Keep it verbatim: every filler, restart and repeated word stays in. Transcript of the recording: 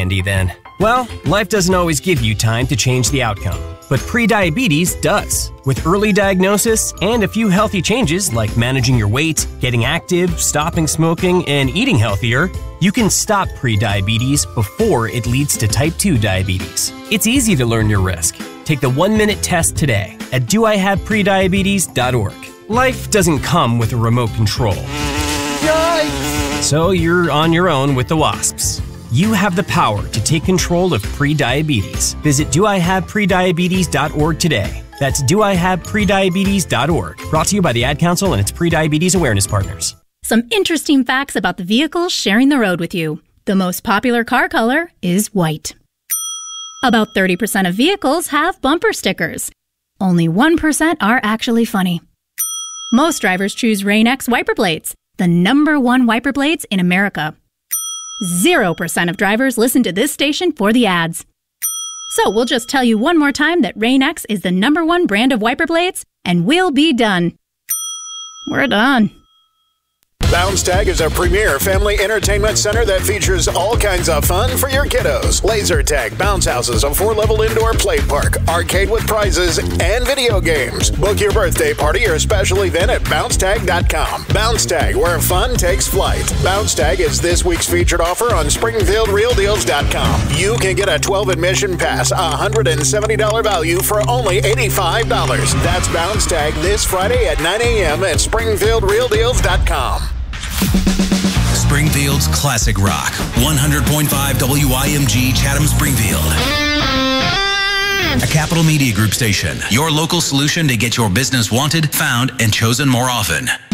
candy then. Well, life doesn't always give you time to change the outcome, but prediabetes does. With early diagnosis and a few healthy changes like managing your weight, getting active, stopping smoking, and eating healthier, you can stop prediabetes before it leads to type two diabetes. It's easy to learn your risk. Take the one-minute test today at do I have prediabetes dot org. Life doesn't come with a remote control. Yikes! So you're on your own with the wasps. You have the power to take control of prediabetes. Visit do I have prediabetes dot org today. That's do I have prediabetes dot org. Brought to you by the Ad Council and its prediabetes awareness partners. Some interesting facts about the vehicles sharing the road with you. The most popular car color is white. About thirty percent of vehicles have bumper stickers. Only one percent are actually funny. Most drivers choose Rain-X wiper blades, the number one wiper blades in America. Zero percent of drivers listen to this station for the ads. So we'll just tell you one more time that Rain-X is the number one brand of wiper blades, and we'll be done. We're done. Bounce Tag is a premier family entertainment center that features all kinds of fun for your kiddos. Laser tag, bounce houses, a four-level indoor play park, arcade with prizes, and video games. Book your birthday party or special event at bounce tag dot com. Bounce Tag, where fun takes flight. Bounce Tag is this week's featured offer on springfield real deals dot com. You can get a twelve admission pass, a one hundred seventy dollars value for only eighty-five dollars. That's Bounce Tag this Friday at nine a.m. at springfield real deals dot com. Springfield's classic rock, one hundred point five W I M G Chatham Springfield. A Capital Media Group station, your local solution to get your business wanted, found, and chosen more often.